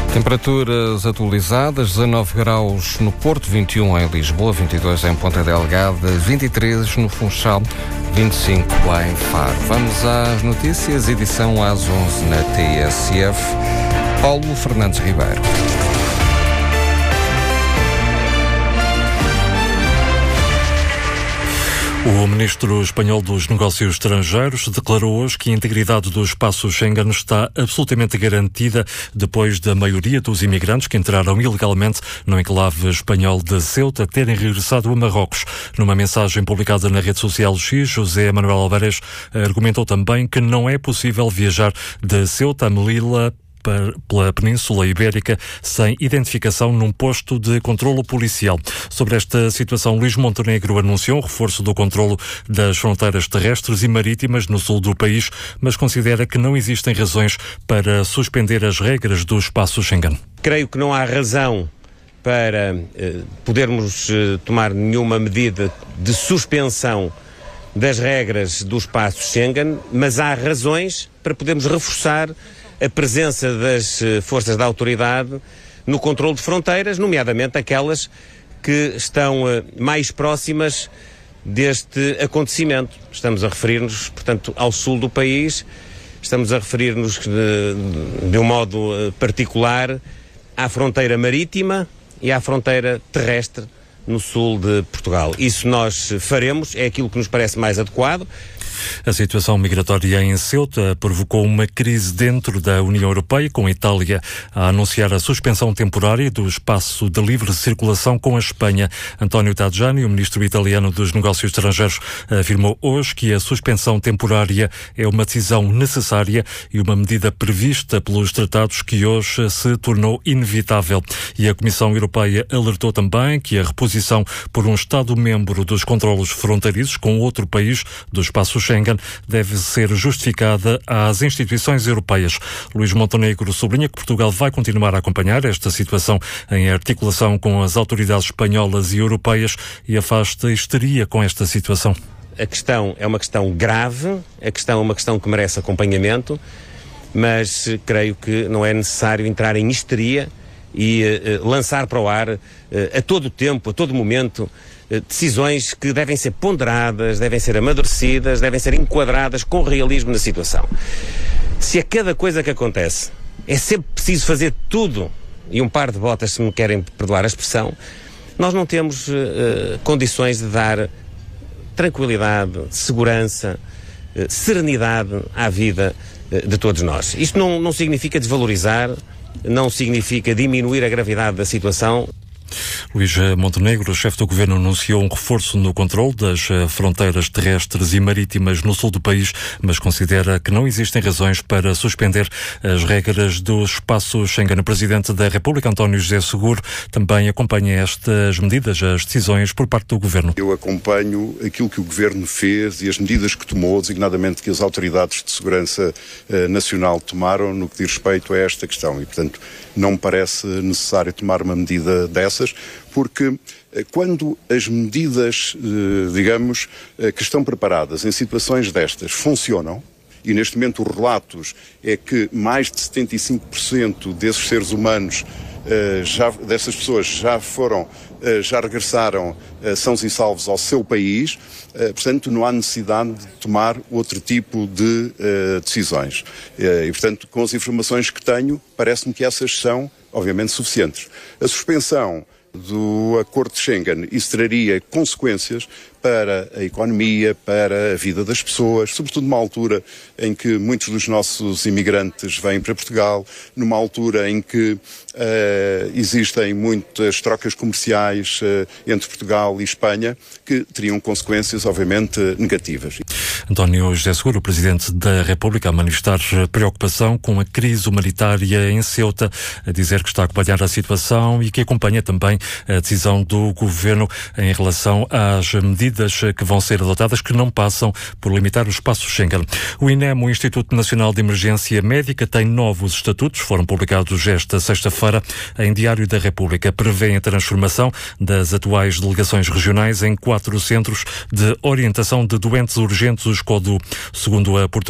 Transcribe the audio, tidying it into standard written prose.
Temperaturas atualizadas, 19 graus no Porto, 21 em Lisboa, 22 em Ponta Delgada, 23 no Funchal, 25 em Faro. Vamos às notícias, edição às 11 na TSF. Paulo Fernandes Ribeiro. O ministro espanhol dos Negócios Estrangeiros declarou hoje que a integridade do espaço Schengen está absolutamente garantida depois da maioria dos imigrantes que entraram ilegalmente no enclave espanhol de Ceuta terem regressado a Marrocos. Numa mensagem publicada na rede social X, José Manuel Álvarez argumentou também que não é possível viajar de Ceuta a Melilla pela Península Ibérica sem identificação num posto de controlo policial. Sobre esta situação, Luís Montenegro anunciou um reforço do controlo das fronteiras terrestres e marítimas no sul do país, mas considera que não existem razões para suspender as regras do espaço Schengen. Creio que não há razão para podermos tomar nenhuma medida de suspensão das regras do espaço Schengen, mas há razões para podermos reforçar a presença das forças da autoridade no controle de fronteiras, nomeadamente aquelas que estão mais próximas deste acontecimento. Estamos a referir-nos, portanto, ao sul do país, estamos a referir-nos de um modo particular à fronteira marítima e à fronteira terrestre no sul de Portugal. Isso nós faremos, é aquilo que nos parece mais adequado. A situação migratória em Ceuta provocou uma crise dentro da União Europeia, com a Itália a anunciar a suspensão temporária do espaço de livre circulação com a Espanha. António Tajani, o ministro italiano dos Negócios Estrangeiros, afirmou hoje que a suspensão temporária é uma decisão necessária e uma medida prevista pelos tratados que hoje se tornou inevitável. E a Comissão Europeia alertou também que a reposição por um Estado-membro dos controlos fronteiriços com outro país do espaço Schengen deve ser justificada às instituições europeias. Luís Montenegro sublinha que Portugal vai continuar a acompanhar esta situação em articulação com as autoridades espanholas e europeias e afasta histeria com esta situação. A questão é uma questão grave, a questão é uma questão que merece acompanhamento, mas creio que não é necessário entrar em histeria e lançar para o ar a todo tempo, a todo momento, decisões que devem ser ponderadas, devem ser amadurecidas, devem ser enquadradas com realismo na situação. Se a cada coisa que acontece é sempre preciso fazer tudo e um par de botas, se me querem perdoar a expressão, nós não temos condições de dar tranquilidade, segurança, serenidade à vida de todos nós. Isto não significa desvalorizar, não significa diminuir a gravidade da situação. Luís Montenegro, o chefe do governo, anunciou um reforço no controle das fronteiras terrestres e marítimas no sul do país, mas considera que não existem razões para suspender as regras do espaço Schengen. O Presidente da República, António José Seguro, também acompanha estas medidas, as decisões por parte do governo. Eu acompanho aquilo que o governo fez e as medidas que tomou, designadamente que as autoridades de segurança nacional tomaram no que diz respeito a esta questão e, portanto, não me parece necessário tomar uma medida dessas, porque quando as medidas, digamos, que estão preparadas em situações destas funcionam, e neste momento os relatos é que mais de 75% desses seres humanos, dessas pessoas já regressaram sãos e salvos ao seu país, portanto não há necessidade de tomar outro tipo de decisões. E portanto, com as informações que tenho, parece-me que essas são obviamente suficientes. A suspensão do Acordo de Schengen, isso traria consequências para a economia, para a vida das pessoas, sobretudo numa altura em que muitos dos nossos imigrantes vêm para Portugal, numa altura em que existem muitas trocas comerciais entre Portugal e Espanha, que teriam consequências, obviamente, negativas. António José Seguro, o Presidente da República, a manifestar preocupação com a crise humanitária em Ceuta, a dizer que está a acompanhar a situação e que acompanha também a decisão do Governo em relação às medidas que vão ser adotadas, que não passam por limitar o espaço Schengen. O INEM, o Instituto Nacional de Emergência Médica, tem novos estatutos, foram publicados esta sexta-feira em Diário da República. Prevêem a transformação das atuais delegações regionais em 4 centros de orientação de doentes urgentes, os CODU. Segundo a portaria